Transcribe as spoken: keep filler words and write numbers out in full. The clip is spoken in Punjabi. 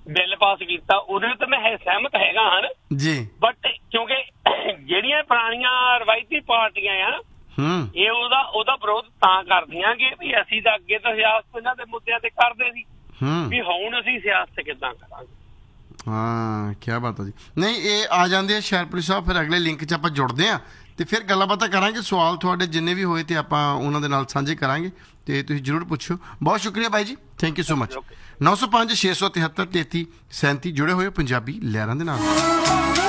ਬਿੱਲ ਪਾਸ ਕੀਤਾ ਉਹਦੇ ਤੇ ਮੈਂ ਹੈ- ਸਹਿਮਤ ਹੈਗਾ ਹਾਂ ਜੀ। ਬਟ ਕਿਉਂਕਿ ਜਿਹੜੀਆਂ ਪੁਰਾਣੀਆਂ ਰਵਾਇਤੀ ਪਾਰਟੀਆਂ ਆ ਹੂੰ ਇਹ ਉਹਦਾ ਉਹਦਾ ਵਿਰੋਧ ਤਾਂ ਕਰਦੀਆਂ ਕਿ ਵੀ ਅਸੀਂ ਤਾਂ ਅੱਗੇ ਤਾਂ ਸਿਆਸਤ ਇਹਨਾਂ ਦੇ ਮੁੱਦਿਆਂ ਤੇ ਕਰਦੇ ਸੀ ਹੂੰ ਵੀ ਹੁਣ ਅਸੀਂ ਸਿਆਸਤ ਕਿੱਦਾਂ ਕਰਾਂਗੇ। ਹਾਂ ਕੀ ਬਾਤ ਹੈ ਜੀ। ਨਹੀਂ ਇਹ ਆ ਜਾਂਦੇ ਆ ਸ਼ਹਿਰਪੁਰੀ ਸਾਹਿਬ, ਫਿਰ ਅਗਲੇ ਲਿੰਕ 'ਚ ਆਪਾਂ ਜੁੜਦੇ ਹਾਂ ਅਤੇ ਫਿਰ ਗੱਲਾਂ ਬਾਤਾਂ ਕਰਾਂਗੇ। ਸਵਾਲ ਤੁਹਾਡੇ ਜਿੰਨੇ ਵੀ ਹੋਏ ਤੇ ਆਪਾਂ ਉਹਨਾਂ ਦੇ ਨਾਲ ਸਾਂਝੇ ਕਰਾਂਗੇ ਅਤੇ ਤੁਸੀਂ ਜ਼ਰੂਰ ਪੁੱਛੋ। ਬਹੁਤ ਸ਼ੁਕਰੀਆ ਬਾਈ ਜੀ, ਥੈਂਕ ਯੂ ਸੋ ਮਚ। ਨੌ ਸੌ ਪੰਜ ਛੇ ਸੌ ਤਿਹੱਤਰ ਤੇਤੀ ਸੈਂਤੀ ਜੁੜੇ ਹੋਏ ਪੰਜਾਬੀ ਲਹਿਰਾਂ ਦੇ ਨਾਲ।